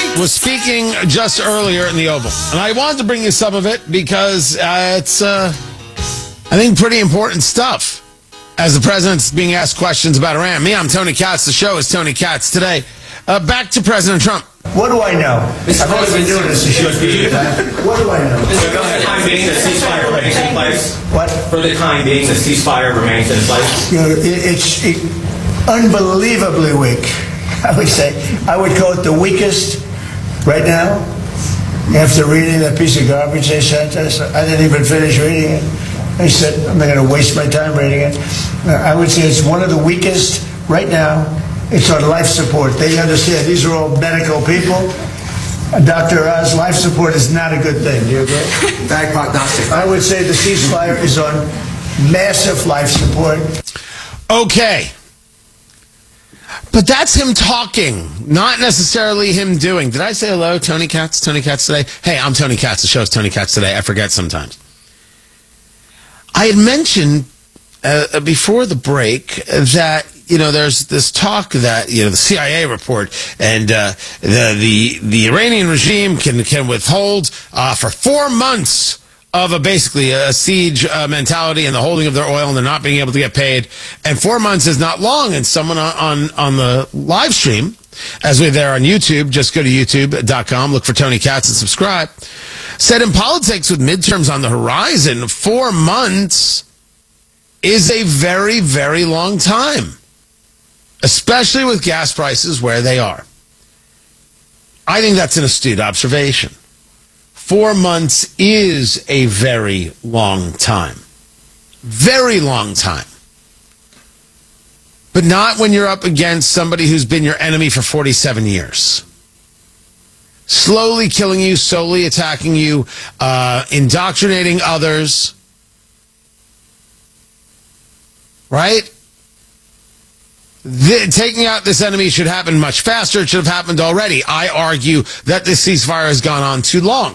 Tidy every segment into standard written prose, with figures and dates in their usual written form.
was speaking just earlier in the Oval. And I wanted to bring you some of it because it's, I think, pretty important stuff. As the president's being asked questions about Iran. I'm Tony Katz. The show is Tony Katz Today. Back to President Trump. What do I know? I've only been doing this a short period of time. What do I know? For the time being, the ceasefire remains in place. What? For the time being, the ceasefire remains in place. It's unbelievably weak. I would say. I would call it the weakest right now. After reading that piece of garbage they sent us, I didn't even finish reading it. I said, I'm not going to waste my time reading it. I would say it's one of the weakest right now. It's on life support. They understand these are all medical people. Dr. Oz, life support is not a good thing. Do you agree? Bad prognostic. I would say the ceasefire is on massive life support. Okay. But that's him talking, not necessarily him doing. Did I say hello, Tony Katz? Tony Katz Today? Hey, I'm Tony Katz. The show's Tony Katz Today. I forget sometimes. I had mentioned before the break that, there's this talk that, the CIA report and the Iranian regime can withhold for 4 months of basically a siege mentality and the holding of their oil, and they're not being able to get paid. And 4 months is not long. And someone on the live stream, as we're there on YouTube, just go to youtube.com, look for Tony Katz and subscribe, said in politics with midterms on the horizon, 4 months is a very, very long time, especially with gas prices where they are. I think that's an astute observation. 4 months is a very long time. Very long time. But not when you're up against somebody who's been your enemy for 47 years. Slowly killing you, slowly attacking you, indoctrinating others. Right? Taking out this enemy should happen much faster. It should have happened already. I argue that this ceasefire has gone on too long.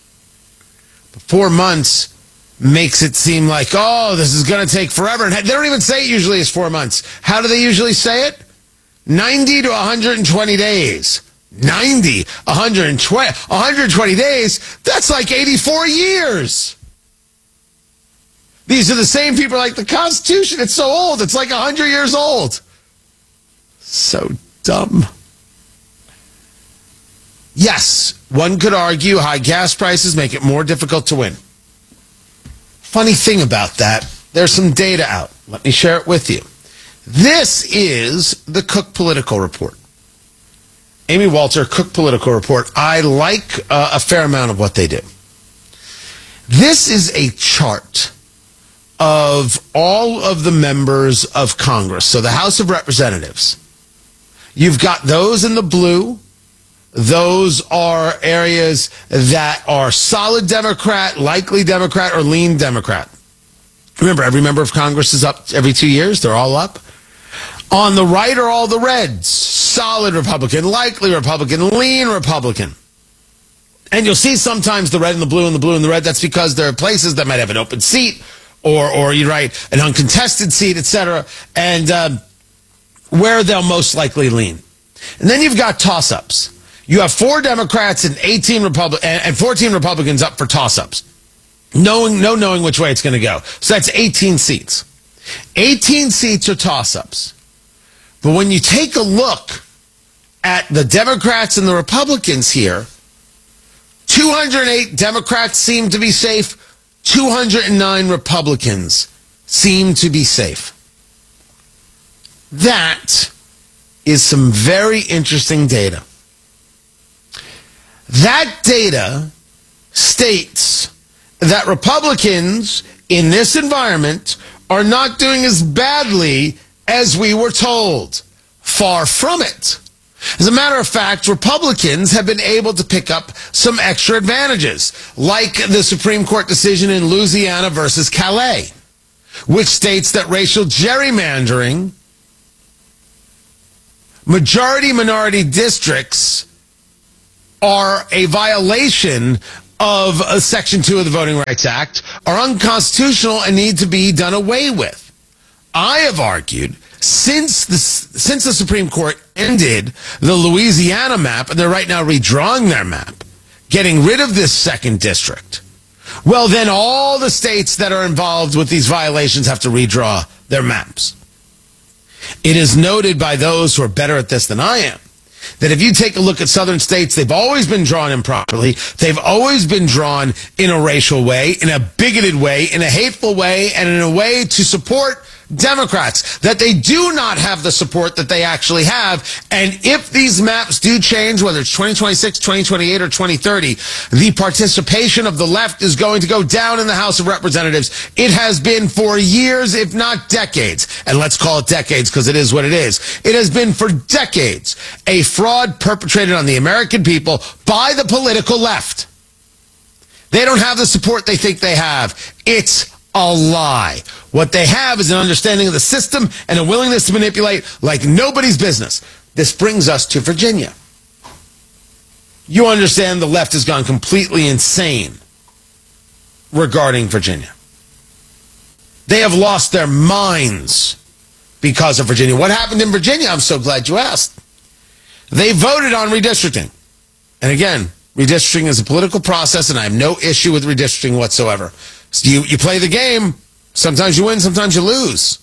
4 months makes it seem like, this is going to take forever. And they don't even say it usually is 4 months. How do they usually say it? 90 to 120 days. 90, 120 days, that's like 84 years. These are the same people like the Constitution. It's so old. It's like 100 years old. So dumb. Yes, one could argue high gas prices make it more difficult to win. Funny thing about that, there's some data out. Let me share it with you. This is the Cook Political Report. Amy Walter, Cook Political Report. I like a fair amount of what they do. This is a chart of all of the members of Congress. So the House of Representatives. You've got those in the blue. Those are areas that are solid Democrat, likely Democrat, or lean Democrat. Remember, every member of Congress is up every 2 years. They're all up. On the right are all the reds. Solid Republican, likely Republican, lean Republican. And you'll see sometimes the red and the blue and the blue and the red. That's because there are places that might have an open seat or you're right, an uncontested seat, etc. And where they'll most likely lean. And then you've got toss-ups. You have 4 Democrats and 14 Republicans up for toss-ups. No knowing which way it's going to go. So that's 18 seats. 18 seats are toss-ups. But when you take a look at the Democrats and the Republicans here, 208 Democrats seem to be safe. 209 Republicans seem to be safe. That is some very interesting data. That data states that Republicans in this environment are not doing as badly as we were told. Far from it. As a matter of fact, Republicans have been able to pick up some extra advantages, like the Supreme Court decision in Louisiana versus Calais, which states that racial gerrymandering, majority-minority districts are a violation of Section 2 of the Voting Rights Act, are unconstitutional and need to be done away with. I have argued Since the Supreme Court ended the Louisiana map, and they're right now redrawing their map, getting rid of this second district, well, then all the states that are involved with these violations have to redraw their maps. It is noted by those who are better at this than I am that if you take a look at southern states, they've always been drawn improperly. They've always been drawn in a racial way, in a bigoted way, in a hateful way, and in a way to support Democrats, that they do not have the support that they actually have. And if these maps do change, whether it's 2026, 2028, or 2030, the participation of the left is going to go down in the House of Representatives. It has been for years, if not decades. And let's call it decades because it is what it is. It has been for decades a fraud perpetrated on the American people by the political left. They don't have the support they think they have. It's a lie. What they have is an understanding of the system and a willingness to manipulate like nobody's business. This brings us to Virginia. You understand the left has gone completely insane regarding Virginia. They have lost their minds because of Virginia. What happened in Virginia? I'm so glad you asked. They voted on redistricting. And again, redistricting is a political process, and I have no issue with redistricting whatsoever. So you play the game. Sometimes you win, sometimes you lose.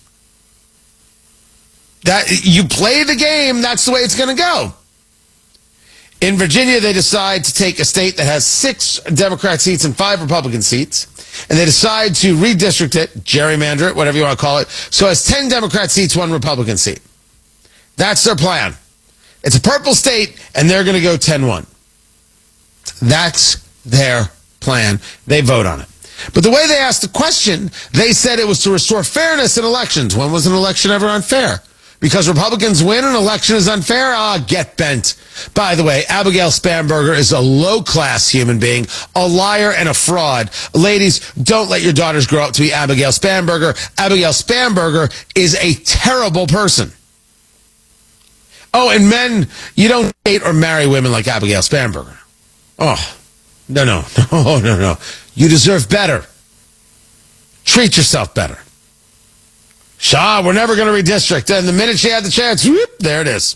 That you play the game, that's the way it's going to go. In Virginia, they decide to take a state that has 6 Democrat seats and 5 Republican seats, and they decide to redistrict it, gerrymander it, whatever you want to call it, so it has 10 Democrat seats, 1 Republican seat. That's their plan. It's a purple state, and they're going to go 10-1. That's their plan. They vote on it. But the way they asked the question, they said it was to restore fairness in elections. When was an election ever unfair? Because Republicans win, an election is unfair? Get bent. By the way, Abigail Spanberger is a low-class human being, a liar and a fraud. Ladies, don't let your daughters grow up to be Abigail Spanberger. Abigail Spanberger is a terrible person. Oh, and men, you don't date or marry women like Abigail Spanberger. Oh, no. You deserve better. Treat yourself better. Shaw, we're never going to redistrict. And the minute she had the chance, whoop, there it is.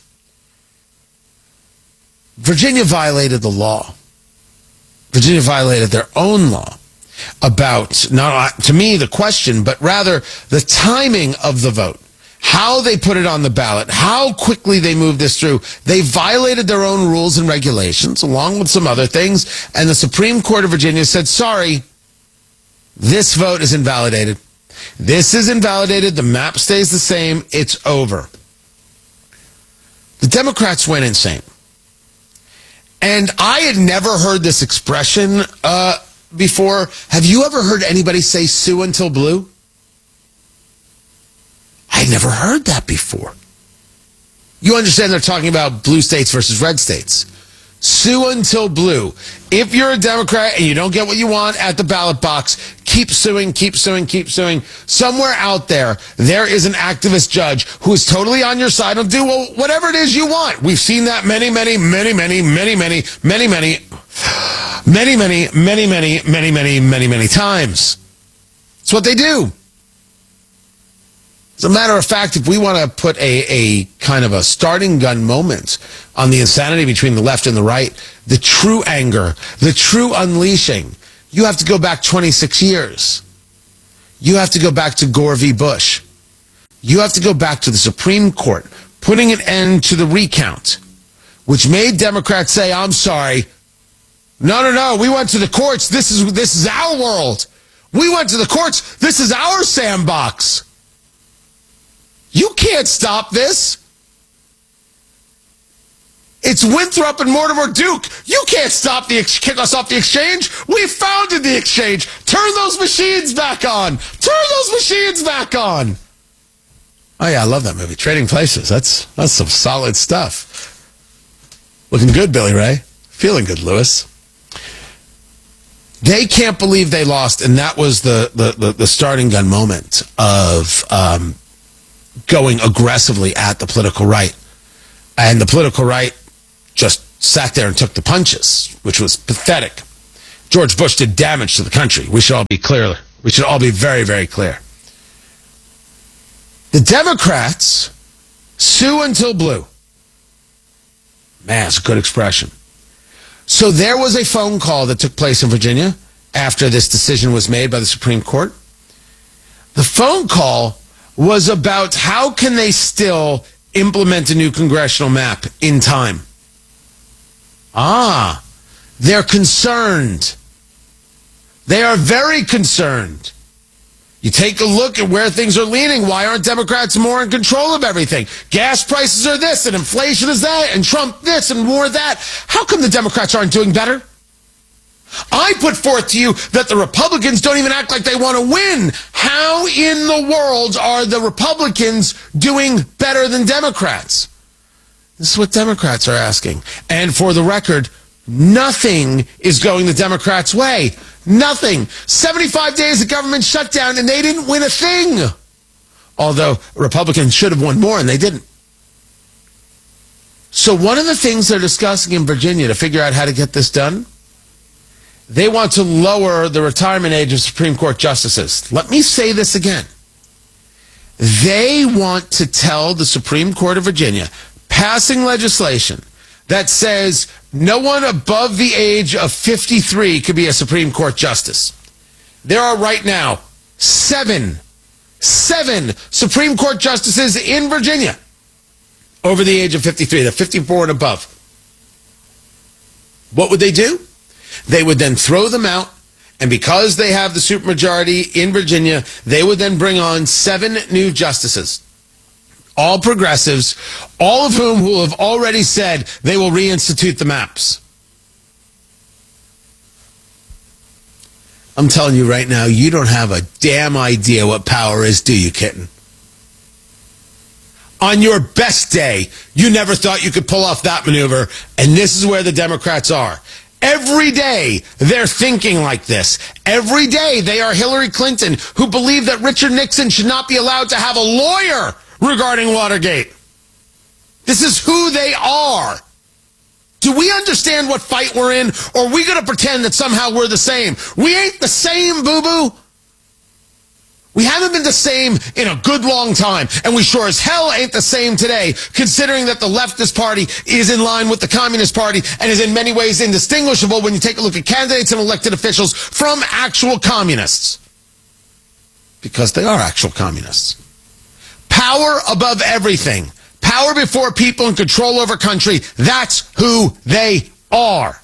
Virginia violated the law. Virginia violated their own law about, not to me, the question, but rather the timing of the vote. How they put it on the ballot, how quickly they moved this through. They violated their own rules and regulations, along with some other things, and the Supreme Court of Virginia said, sorry, this vote is invalidated. This is invalidated. The map stays the same. It's over. The Democrats went insane. And I had never heard this expression before. Have you ever heard anybody say sue until blue? I never heard that before. You understand they're talking about blue states versus red states. Sue until blue. If you're a Democrat and you don't get what you want at the ballot box, keep suing, keep suing, keep suing. Somewhere out there, there is an activist judge who is totally on your side and do whatever it is you want. We've seen that many times. It's what they do. As a matter of fact, if we want to put a kind of a starting gun moment on the insanity between the left and the right, the true anger, the true unleashing, you have to go back 26 years. You have to go back to Gore v. Bush. You have to go back to the Supreme Court, putting an end to the recount, which made Democrats say, I'm sorry. No, we went to the courts. This is our world. We went to the courts. This is our sandbox. You can't stop this. It's Winthrop and Mortimer Duke. You can't kick us off the exchange. We founded the exchange. Turn those machines back on. Turn those machines back on. Oh yeah, I love that movie. Trading Places. That's some solid stuff. Looking good, Billy Ray. Feeling good, Lewis. They can't believe they lost, and that was the starting gun moment of going aggressively at the political right. And the political right just sat there and took the punches, which was pathetic. George Bush did damage to the country. We should all be clear. We should all be very, very clear. The Democrats sue until blue. Man, that's a good expression. So there was a phone call that took place in Virginia after this decision was made by the Supreme Court. The phone call was about how can they still implement a new congressional map in time. They're concerned. They are very concerned. You take a look at where things are leaning. Why aren't Democrats more in control of everything? Gas prices are this, and inflation is that, and Trump this, and more that. How come the Democrats aren't doing better? I put forth to you that the Republicans don't even act like they want to win. How in the world are the Republicans doing better than Democrats? This is what Democrats are asking. And for the record, nothing is going the Democrats' way. Nothing. 75 days of government shutdown, and they didn't win a thing. Although Republicans should have won more, and they didn't. So one of the things they're discussing in Virginia to figure out how to get this done, they want to lower the retirement age of Supreme Court justices. Let me say this again. They want to tell the Supreme Court of Virginia, passing legislation that says no one above the age of 53 could be a Supreme Court justice. There are right now seven Supreme Court justices in Virginia over the age of 53. They're 54 and above. What would they do? They would then throw them out, and because they have the supermajority in Virginia, they would then bring on 7 new justices. All progressives, all of whom will have already said they will reinstitute the maps. I'm telling you right now, you don't have a damn idea what power is, do you, kitten? On your best day, you never thought you could pull off that maneuver, and this is where the Democrats are. Every day, they're thinking like this. Every day, they are Hillary Clinton, who believed that Richard Nixon should not be allowed to have a lawyer regarding Watergate. This is who they are. Do we understand what fight we're in, or are we going to pretend that somehow we're the same? We ain't the same, boo-boo. We haven't been the same in a good long time, and we sure as hell ain't the same today, considering that the leftist party is in line with the Communist Party and is in many ways indistinguishable when you take a look at candidates and elected officials from actual communists. Because they are actual communists. Power above everything. Power before people and control over country. That's who they are.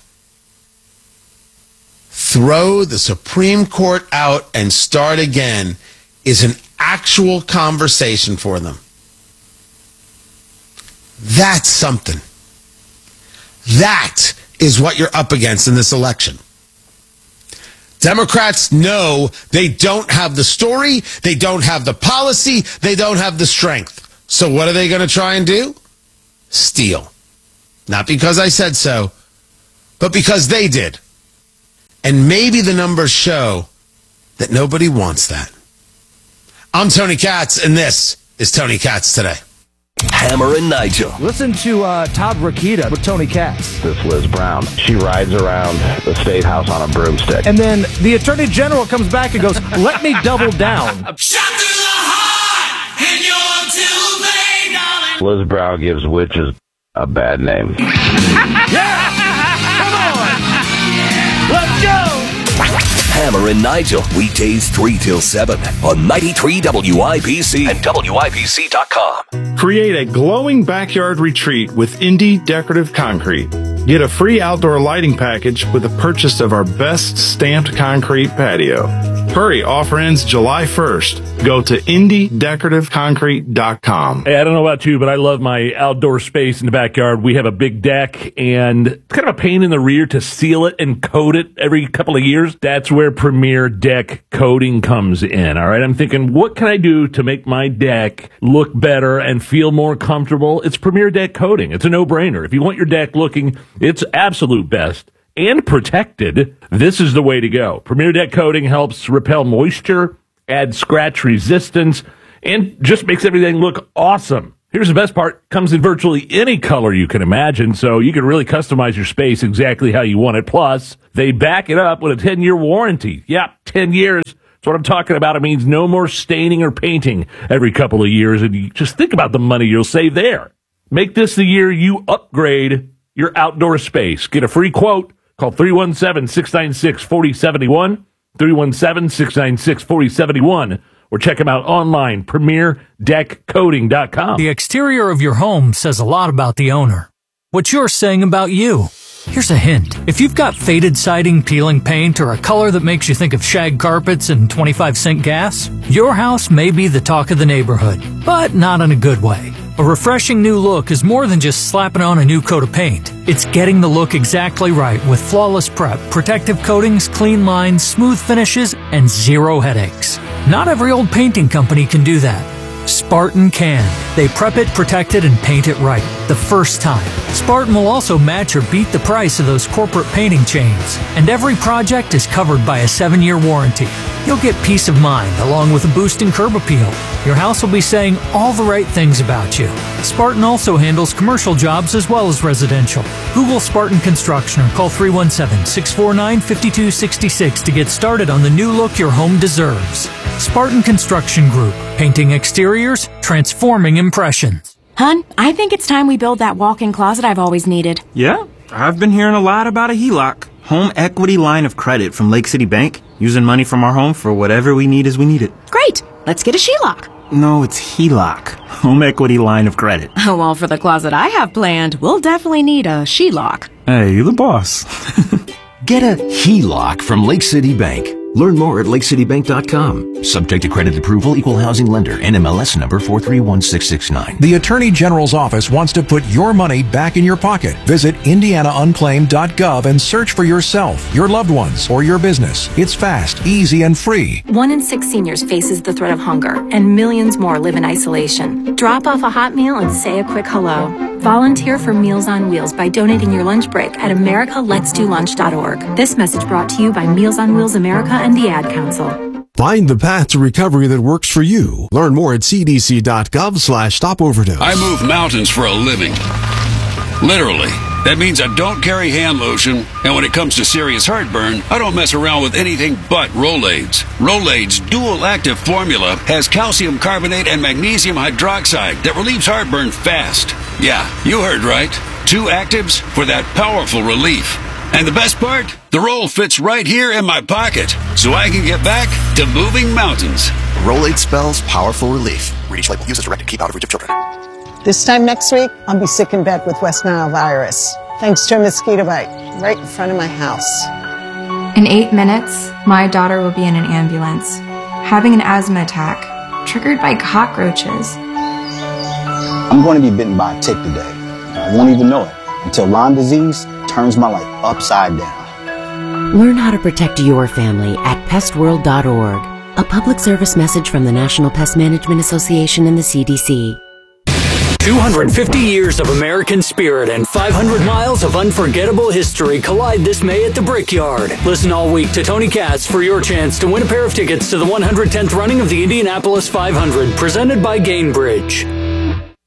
Throw the Supreme Court out and start again is an actual conversation for them. That's something. That is what you're up against in this election. Democrats know they don't have the story, they don't have the policy, they don't have the strength. So what are they going to try and do? Steal. Not because I said so, but because they did. And maybe the numbers show that nobody wants that. I'm Tony Katz, and this is Tony Katz Today. Hammer and Nigel. Listen to Todd Rokita with Tony Katz. This Liz Brown, she rides around the State House on a broomstick. And then the Attorney General comes back and goes, let me double down. Shot through the heart, and you're too late, darling. Liz Brown gives witches a bad name. Yeah! Come on! Let's go! Hammer and Nigel, weekdays 3 till 7 on 93 WIBC and WIBC.com. Create a glowing backyard retreat with Indy Decorative Concrete. Get a free outdoor lighting package with the purchase of our best stamped concrete patio. Hurry, offer ends July 1st. Go to IndyDecorativeConcrete.com. Hey, I don't know about you, but I love my outdoor space in the backyard. We have a big deck, and it's kind of a pain in the rear to seal it and coat it every couple of years. That's where Premier Deck Coating comes in, all right? I'm thinking, what can I do to make my deck look better and feel more comfortable? It's Premier Deck Coating. It's a no-brainer. If you want your deck looking its absolute best and protected, this is the way to go. Premier Deck Coating helps repel moisture, add scratch resistance, and just makes everything look awesome. Here's the best part. Comes in virtually any color you can imagine, so you can really customize your space exactly how you want it. Plus, they back it up with a 10-year warranty. Yeah, 10 years That's what I'm talking about. It means no more staining or painting every couple of years. And you just think about the money you'll save there. Make this the year you upgrade your outdoor space. Get a free quote. Call 317-696-4071, 317-696-4071, or check them out online, PremierDeckCoating.com. The exterior of your home says a lot about the owner. What you're saying about you. Here's a hint. If you've got faded siding, peeling paint, or a color that makes you think of shag carpets and 25-cent gas, your house may be the talk of the neighborhood, but not in a good way. A refreshing new look is more than just slapping on a new coat of paint. It's getting the look exactly right with flawless prep, protective coatings, clean lines, smooth finishes, and zero headaches. Not every old painting company can do that. Spartan can. They prep it, protect it, and paint it right the first time. Spartan will also match or beat the price of those corporate painting chains. And every project is covered by a 7-year warranty. You'll get peace of mind along with a boost in curb appeal. Your house will be saying all the right things about you. Spartan also handles commercial jobs as well as residential. Google Spartan Construction or call 317-649-5266 to get started on the new look your home deserves. Spartan Construction Group. Painting exteriors, transforming impressions. Hun, I think it's time we build that walk-in closet I've always needed. Yeah, I've been hearing a lot about a HELOC. Home equity line of credit from Lake City Bank. Using money from our home for whatever we need as we need it. Great! Let's get a HELOC. No, it's HELOC. Home equity line of credit. Oh, well, for the closet I have planned, we'll definitely need a HELOC. Hey, you the boss. Get a HELOC from Lake City Bank. Learn more at lakecitybank.com. Subject to credit approval, equal housing lender, NMLS number 431669. The Attorney General's office wants to put your money back in your pocket. Visit indianaunclaimed.gov and search for yourself, your loved ones, or your business. It's fast, easy, and free. 1 in 6 seniors faces the threat of hunger, and millions more live in isolation. Drop off a hot meal and say a quick hello. Volunteer for Meals on Wheels by donating your lunch break at americaletsdolunch.org. This message brought to you by Meals on Wheels America and the Ad Council. Find the path to recovery that works for you. Learn more at cdc.gov/stopoverdose. I move mountains for a living. Literally. That means I don't carry hand lotion, and when it comes to serious heartburn, I don't mess around with anything but Rolaids. Rolaids' dual-active formula has calcium carbonate and magnesium hydroxide that relieves heartburn fast. Yeah, you heard right. 2 actives for that powerful relief. And the best part? The roll fits right here in my pocket, so I can get back to moving mountains. Rolaids spells powerful relief. Read each label. Use as directed. Keep out of reach of children. This time next week, I'll be sick in bed with West Nile virus, thanks to a mosquito bite right in front of my house. In 8 minutes, my daughter will be in an ambulance, having an asthma attack, triggered by cockroaches. I'm going to be bitten by a tick today. I won't even know it until Lyme disease turns my life upside down. Learn how to protect your family at pestworld.org. A public service message from the National Pest Management Association and the CDC. 250 years of American spirit and 500 miles of unforgettable history collide this May at the Brickyard. Listen all week to Tony Katz for your chance to win a pair of tickets to the 110th running of the Indianapolis 500, presented by Gainbridge.